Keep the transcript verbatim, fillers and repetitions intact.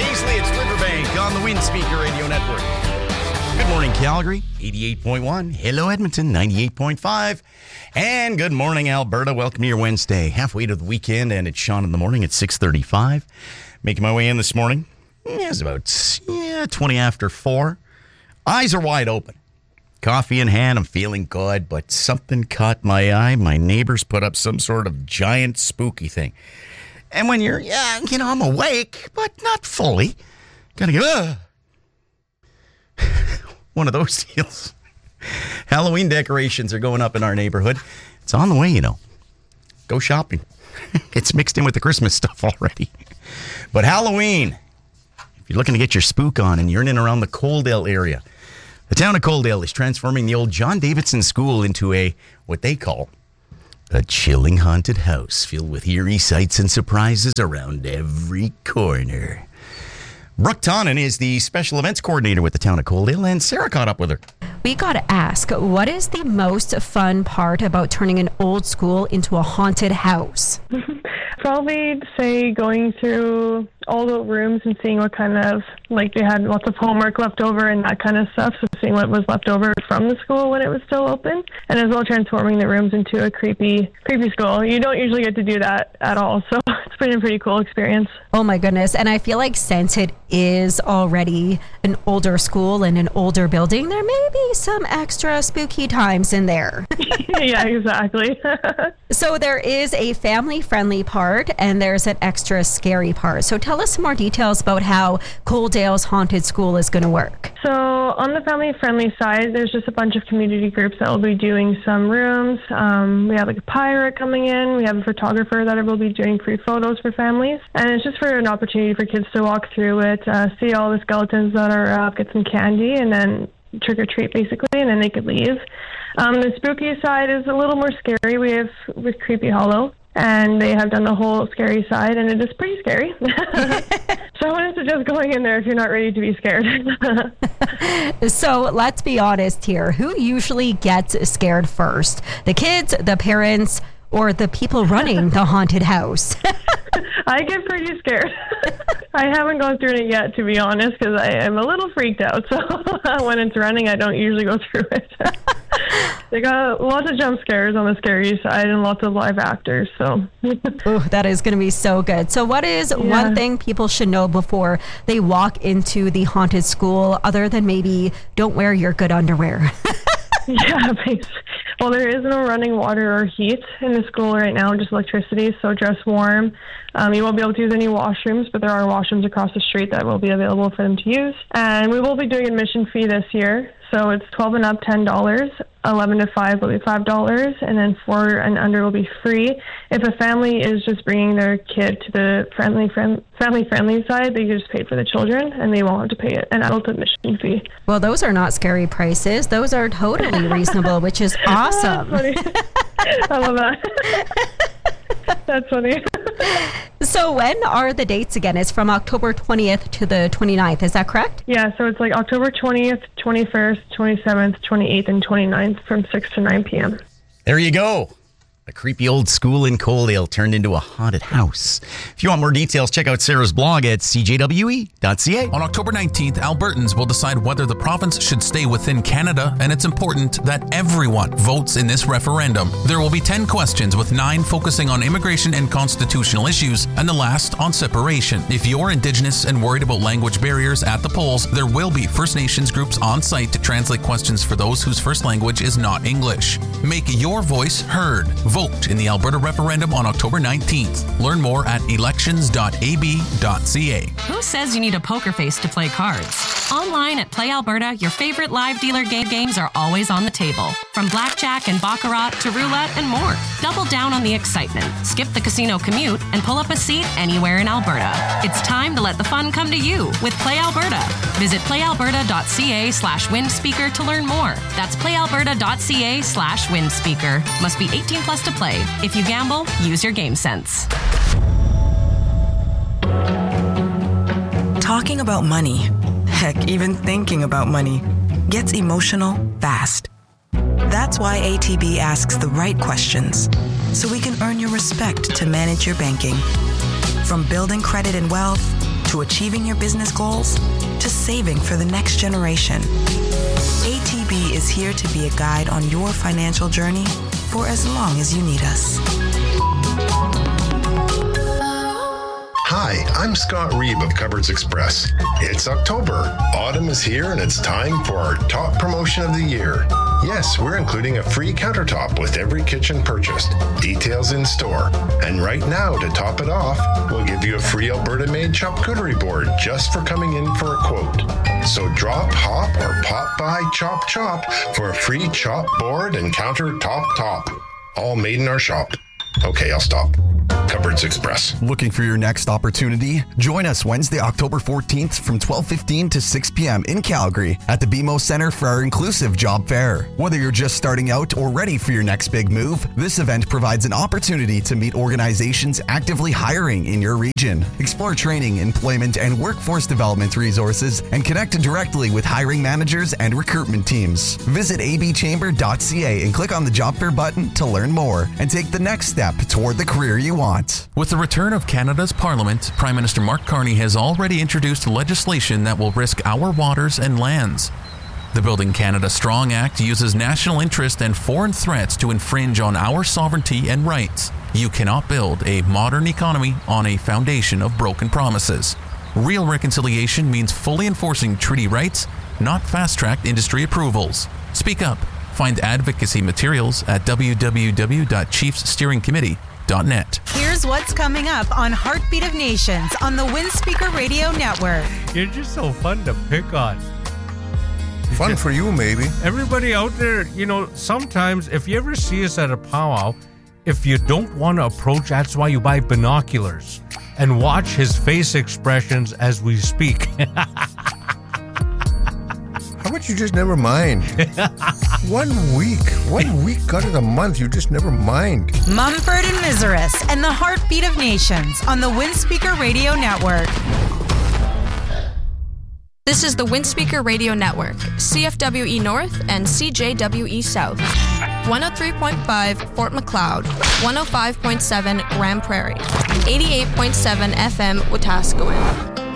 Paisley, it's Riverbank on the Wind Speaker Radio Network. Good morning, Calgary, eighty-eight point one. Hello, Edmonton, ninety-eight point five. And good morning, Alberta. Welcome to your Wednesday, halfway to the weekend, and it's Sean in the morning at six thirty-five. Making my way in this morning. Yeah, it's about yeah, twenty after four. Eyes are wide open. Coffee in hand, I'm feeling good, but something caught my eye. My neighbors put up some sort of giant spooky thing. And when you're, yeah, you know, I'm awake, but not fully. Gotta go, ugh. One of those deals. Halloween decorations are going up in our neighborhood. It's on the way, you know. Go shopping. It's mixed in with the Christmas stuff already. But Halloween, if you're looking to get your spook on and you're in and around the Coaldale area, the town of Coaldale is transforming the old John Davidson School into a, what they call, a chilling haunted house filled with eerie sights and surprises around every corner. Brooke Tonnen is the special events coordinator with the town of Coaldale, and Sarah caught up with her. We got to ask, what is the most fun part about turning an old school into a haunted house? Probably say going through all the rooms and seeing what kind of, like they had lots of homework left over and that kind of stuff, so seeing what was left over from the school when it was still open, and as well transforming the rooms into a creepy, creepy school. You don't usually get to do that at all, so it's been a pretty cool experience. Oh my goodness, and I feel like since it is already an older school and an older building, there may be some extra spooky times in there. Yeah, exactly. So there is a family-friendly part and there's an extra scary part. So tell us some more details about how Coaldale's Haunted School is going to work. So on the family-friendly side, there's just a bunch of community groups that will be doing some rooms. Um, we have like a pirate coming in. We have a photographer that will be doing free photos for families. And it's just for an opportunity for kids to walk through it, uh, see all the skeletons that are up, get some candy, and then trick or treat basically, and then they could leave. Um, the spooky side is a little more scary. We have with Creepy Hollow, and they have done the whole scary side, and it is pretty scary. So I wouldn't suggest going in there if you're not ready to be scared. So let's be honest here. Who usually gets scared first? The kids, the parents, or the people running the haunted house? I get pretty scared. I haven't gone through it yet, to be honest, because I am a little freaked out. So when it's running, I don't usually go through it. They got lots of jump scares on the scary side and lots of live actors. So oh, that is going to be so good. So what is yeah. one thing people should know before they walk into the haunted school, other than maybe don't wear your good underwear? Yeah, well, there is no running water or heat in the school right now, just electricity, so dress warm. Um, you won't be able to use any washrooms, but there are washrooms across the street that will be available for them to use. And we will be doing admission fee this year, so it's twelve and up, ten dollars, eleven to five will be five dollars, and then four and under will be free. If a family is just bringing their kid to the friendly friend, family-friendly side, they just pay for the children, and they won't have to pay an adult admission fee. Well, those are not scary prices. Those are totally reasonable, which is awesome. That's funny. I love that. That's funny. So when are the dates again? It's from October twentieth to the twenty-ninth. Is that correct? Yeah, so it's like October twentieth, twenty-first, twenty-seventh, twenty-eighth, and twenty-ninth from six to nine p.m. There you go. A creepy old school in Coaldale turned into a haunted house. If you want more details, check out Sarah's blog at c j w e dot c a. On October nineteenth, Albertans will decide whether the province should stay within Canada, and it's important that everyone votes in this referendum. There will be ten questions, with nine focusing on immigration and constitutional issues, and the last on separation. If you're Indigenous and worried about language barriers at the polls, there will be First Nations groups on site to translate questions for those whose first language is not English. Make your voice heard. Vote in the Alberta referendum on October nineteenth. Learn more at elections dot a b dot c a. Who says you need a poker face to play cards? Online at Play Alberta, your favorite live dealer game games are always on the table. From blackjack and baccarat to roulette and more. Double down on the excitement. Skip the casino commute and pull up a seat anywhere in Alberta. It's time to let the fun come to you with Play Alberta. Visit play alberta dot c a slash windspeaker to learn more. That's play alberta dot c a slash windspeaker. Must be eighteen plus to play. If you gamble, use your game sense. Talking about money, heck, even thinking about money, gets emotional fast. That's why A T B asks the right questions, so we can earn your respect to manage your banking. From building credit and wealth to achieving your business goals to saving for the next generation. A T B is here to be a guide on your financial journey for as long as you need us. Hi, I'm Scott Reeb of Cupboards Express. It's October. Autumn is here and it's time for our top promotion of the year. Yes, we're including a free countertop with every kitchen purchased. Details in store. And right now, to top it off, we'll give you a free Alberta-made charcuterie board just for coming in for a quote. So drop, hop, or pop by Chop Chop for a free chop board and countertop top. All made in our shop. Okay, I'll stop. Cupboards Express. Looking for your next opportunity? Join us Wednesday, October fourteenth from twelve fifteen to six p.m. in Calgary at the B M O Centre for our inclusive job fair. Whether you're just starting out or ready for your next big move, this event provides an opportunity to meet organizations actively hiring in your region. Explore training, employment, and workforce development resources and connect directly with hiring managers and recruitment teams. Visit a b chamber dot c a and click on the job fair button to learn more and take the next step toward the career you want. With the return of Canada's Parliament, Prime Minister Mark Carney has already introduced legislation that will risk our waters and lands. The Building Canada Strong Act uses national interest and foreign threats to infringe on our sovereignty and rights. You cannot build a modern economy on a foundation of broken promises. Real reconciliation means fully enforcing treaty rights, not fast-tracked industry approvals. Speak up. Find advocacy materials at w w w dot chiefs steering committee dot net. Here's what's coming up on Heartbeat of Nations on the Windspeaker Radio Network. You're just so fun to pick on. Fun for you, maybe. Everybody out there, you know, sometimes if you ever see us at a powwow, if you don't want to approach, that's why you buy binoculars and watch his face expressions as we speak. How about you just never mind? One week. One week out of the month, you just never mind. Mumford and Miseris and the Heartbeat of Nations on the Windspeaker Radio Network. This is the Windspeaker Radio Network, C F W E North and C J W E South. one oh three point five Fort Macleod, one oh five point seven Grand Prairie, eighty-eight point seven F M Wetaskiwin.